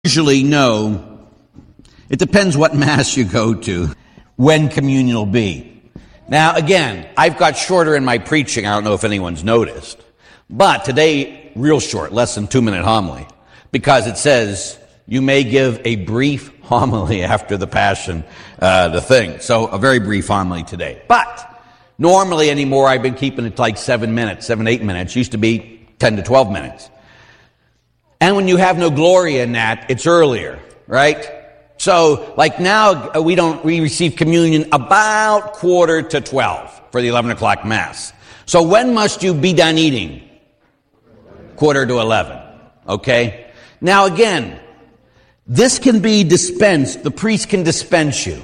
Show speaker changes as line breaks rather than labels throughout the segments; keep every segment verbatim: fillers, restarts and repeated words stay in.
usually know, it depends what Mass you go to, when communion will be. Now, again, I've got shorter in my preaching. I don't know if anyone's noticed. But today, real short, less than two-minute homily, because it says you may give a brief homily after the Passion, uh, the thing. So a very brief homily today. But normally anymore, I've been keeping it like seven minutes, seven, eight minutes. Used to be ten to twelve minutes. And when you have no glory in that, it's earlier, right? So, like now, we don't, we receive communion about quarter to twelve for the eleven o'clock Mass. So when must you be done eating? Quarter to eleven, okay? Now again, this can be dispensed, the priest can dispense you.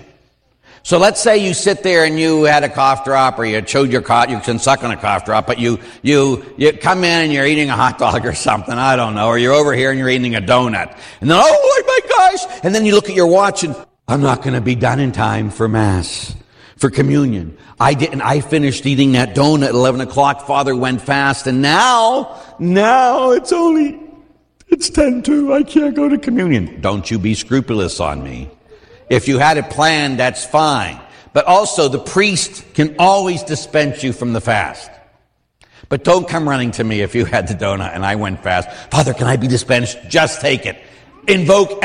So let's say you sit there and you had a cough drop, or you chewed your cough, you can suck on a cough drop, but you, you, you come in and you're eating a hot dog or something, I don't know, or you're over here and you're eating a donut. And then, oh my gosh! And then you look at your watch and, I'm not going to be done in time for Mass, for communion. I didn't, I finished eating that donut at eleven o'clock, Father went fast, and now, now it's only, it's ten to, I can't go to communion. Don't you be scrupulous on me. If you had it planned, that's fine. But also, the priest can always dispense you from the fast. But don't come running to me if you had the donut and I went fast. Father, can I be dispensed? Just take it. Invoke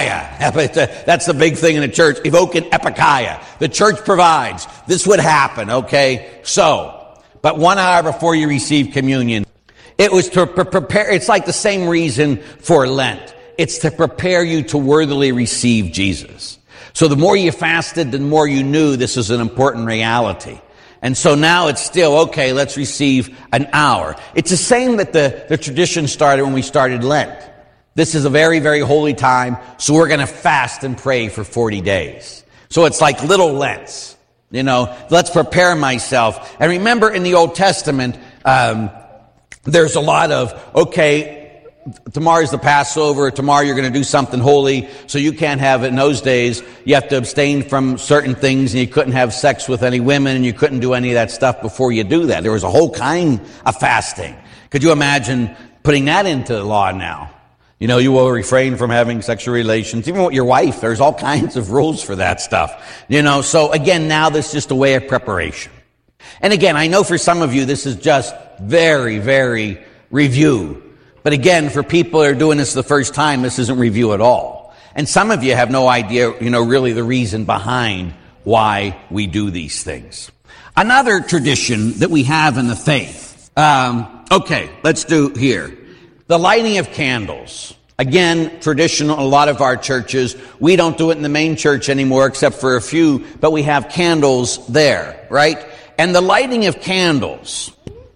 epikeia. That's the big thing in the church. Evoke an epikeia. The church provides. This would happen, okay? So, but one hour before you receive communion, it was to pre- prepare. It's like the same reason for Lent. It's to prepare you to worthily receive Jesus. So the more you fasted, the more you knew this is an important reality. And so now it's still, okay, let's receive an hour. It's the same that the, the tradition started when we started Lent. This is a very, very holy time, so we're going to fast and pray for forty days. So it's like little Lents. You know, let's prepare myself. And remember in the Old Testament, um, there's a lot of, okay, tomorrow's the Passover, tomorrow you're going to do something holy, so you can't have it in those days. You have to abstain from certain things, and you couldn't have sex with any women, and you couldn't do any of that stuff before you do that. There was a whole kind of fasting. Could you imagine putting that into law now? You know, you will refrain from having sexual relations, even with your wife. There's all kinds of rules for that stuff. You know, so again, now this is just a way of preparation. And again, I know for some of you, this is just very, very review. But again, for people who are doing this the first time, this isn't review at all. And some of you have no idea, you know, really the reason behind why we do these things. Another tradition that we have in the faith. Um, okay, let's do here. The lighting of candles. Again, traditional, a lot of our churches, we don't do it in the main church anymore except for a few, but we have candles there, right? And the lighting of candles.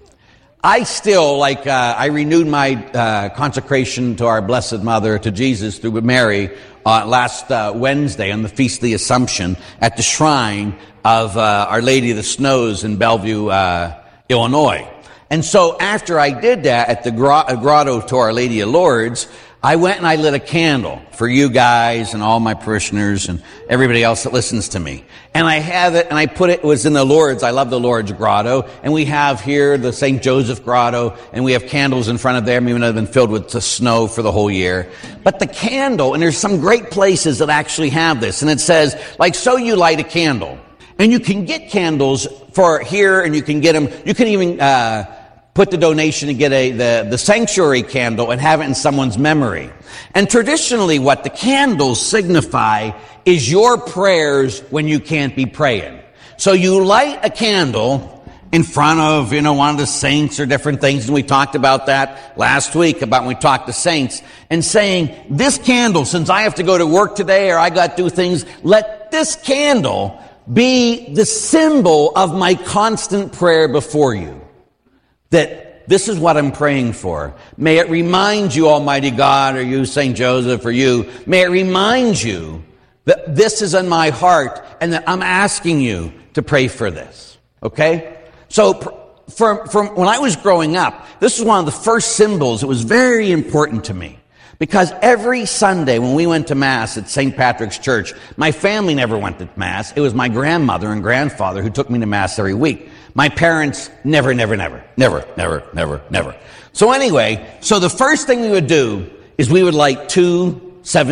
I still, like, uh, I renewed my uh, consecration to our Blessed Mother, to Jesus through Mary, uh, last uh, Wednesday on the Feast of the Assumption at the shrine of uh, Our Lady of the Snows in Bellevue, uh, Illinois. And so after I did that at the grotto to Our Lady of Lourdes, I went and I lit a candle for you guys and all my parishioners and everybody else that listens to me. And I have it, and I put it, it was in the Lourdes. I love the Lourdes grotto. And we have here the Saint Joseph grotto, and we have candles in front of there, even though they've been filled with the snow for the whole year. But the candle, and there's some great places that actually have this, and it says, like, so you light a candle. And you can get candles for here, and you can get them, you can even, uh, put the donation and get a the, the sanctuary candle and have it in someone's memory. And traditionally what the candles signify is your prayers when you can't be praying. So you light a candle in front of, you know, one of the saints or different things, and we talked about that last week about when we talked to saints, and saying, this candle, since I have to go to work today or I got to do things, let this candle be the symbol of my constant prayer before you. That this is what I'm praying for. May it remind you, Almighty God, or you, Saint Joseph, or you, may it remind you that this is in my heart and that I'm asking you to pray for this. Okay? So, from, from when I was growing up, this was one of the first symbols that was very important to me. Because every Sunday when we went to Mass at Saint Patrick's Church, my family never went to Mass. It was my grandmother and grandfather who took me to Mass every week. My parents never, never, never, never, never, never, never. So anyway, so the first thing we would do is we would light two